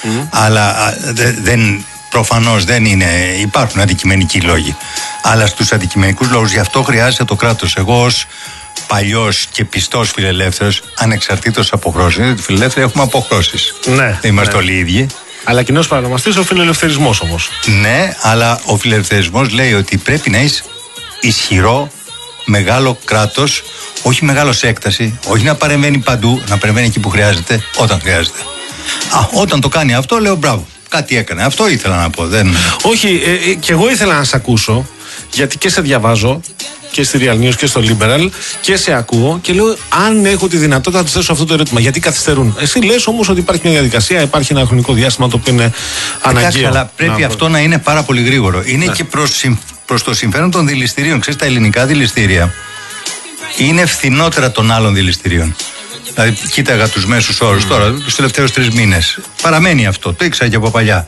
Αλλά προφανώς δεν είναι. Υπάρχουν αντικειμενικοί λόγοι. Αλλά στους αντικειμενικούς λόγους γι' αυτό χρειάζεται το κράτος. Εγώ ως παλιός και πιστός φιλελεύθερος, ανεξαρτήτως αποχρώσεων, γιατί φιλελεύθεροι έχουμε αποχρώσεις. Ναι. Δεν είμαστε όλοι οι ίδιοι. Αλλά κοινός παρανομαστής ο φιλελευθερισμός όμως. Ναι, αλλά ο φιλελευθερισμός λέει ότι πρέπει να είσαι ισχυρό, μεγάλο κράτος, όχι μεγάλο σε έκταση, όχι να παρεμβαίνει παντού, να παρεμβαίνει εκεί που χρειάζεται, όταν χρειάζεται. Όταν το κάνει αυτό, λέω μπράβο. Κάτι έκανε. Αυτό ήθελα να πω. Όχι, και εγώ ήθελα να σε ακούσω, γιατί και σε διαβάζω και στη Real News και στο Liberal και σε ακούω και λέω αν έχω τη δυνατότητα να του θέσω αυτό το ερώτημα. Γιατί καθυστερούν. Εσύ λες όμως ότι υπάρχει μια διαδικασία, υπάρχει ένα χρονικό διάστημα το οποίο είναι αναγκαίο. Αλλά πρέπει αυτό να είναι πάρα πολύ γρήγορο. Είναι και προς το συμφέρον των δηληστηρίων. Ξέρεις, τα ελληνικά δηληστήρια είναι φθηνότερα των άλλων δηληστηρίων. Δηλαδή, κοίταγα τους μέσους όρους τώρα, τους τελευταίους 3 μήνες. Παραμένει αυτό, το ήξερα και από παλιά.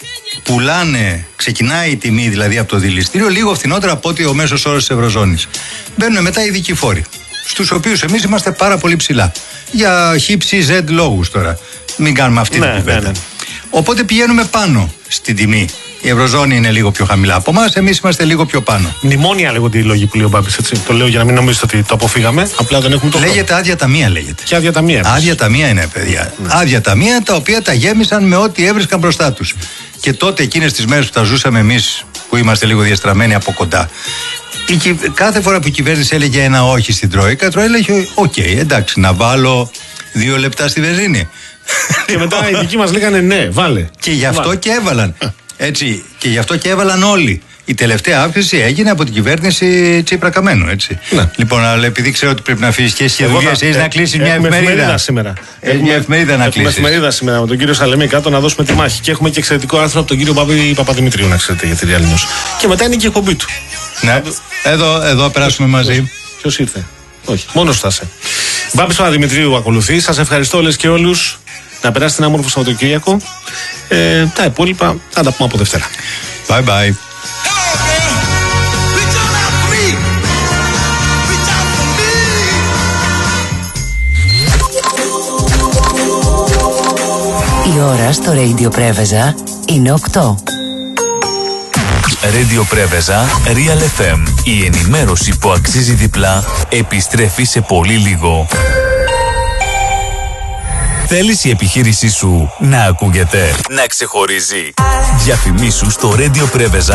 Ξεκινάει η τιμή δηλαδή από το δηληστήριο λίγο φθηνότερα από ότι ο μέσος όρος της Ευρωζώνης. Μπαίνουν μετά οι ειδικοί φόροι, στους οποίους εμείς είμαστε πάρα πολύ ψηλά. Για χ, ψ, λόγους τώρα. Μην κάνουμε αυτή την κουβέντα. Οπότε πηγαίνουμε πάνω στην τιμή. Η Ευρωζώνη είναι λίγο πιο χαμηλά από εμάς, εμείς είμαστε λίγο πιο πάνω. Μνημόνια λέγονται οι λόγοι που λέει ο Μπάμπης, έτσι. Το λέω για να μην νομίζετε ότι το αποφύγαμε. Απλά δεν έχουμε το χρόνο. Λέγεται άδεια ταμεία, λέγεται. Και άδεια ταμεία. Άδεια ταμεία είναι, παιδιά. Άδεια ταμεία τα οποία τα γέμισαν με ό,τι έβρισκαν μπροστά τους. Και τότε, εκείνες τις μέρες που τα ζούσαμε εμείς, που είμαστε λίγο διαστραμμένοι από κοντά, κάθε φορά που η κυβέρνηση έλεγε ένα όχι στην Τρόικα, η Τρόικα έλεγε: οκ, εντάξει, να βάλω 2 λεπτά στη βενζίνη. Και μετά οι δικοί μας λέγανε ναι, βάλε. Και γι' αυτό και έβαλαν. Έτσι, και γι' αυτό και έβαλαν όλοι. Η τελευταία αύξηση έγινε από την κυβέρνηση Τσίπρα Καμένου, έτσι. Ναι. Λοιπόν, αλλά επειδή ξέρω ότι πρέπει να φύγεις και εσύ δουλειές, έχεις να κλείσεις μια εφημερίδα σήμερα. Μια εφημερίδα να κλείσεις. Έχουμε εφημερίδα σήμερα με τον κύριο Σαλεμή κάτω να δώσουμε τη μάχη. Και έχουμε και εξαιρετικό άρθρο από τον κύριο Παπαδημητρίου, να ξέρετε, για τη Real News. Και μετά είναι και η εκπομπή του. Ναι, εδώ περάσουμε μαζί. Ποιος ήρθε? Όχι, μόνος θα είσαι. Μπάμπης Παπαδημητρίου ακολουθεί. Σας ευχαριστώ όλες και όλους. Να περάσετε ένα όμορφο Σαββατοκύριακο. Τα υπόλοιπα θα τα πούμε από Δευτέρα. Bye bye. Η ώρα στο Radio Πρέβεζα είναι 8. Radio Πρέβεζα, Real FM. Η ενημέρωση που αξίζει διπλά επιστρέφει σε πολύ λίγο. Θέλεις η επιχείρησή σου να ακούγεται, να ξεχωρίζει? Διαφημίσου στο Radio Πρέβεζα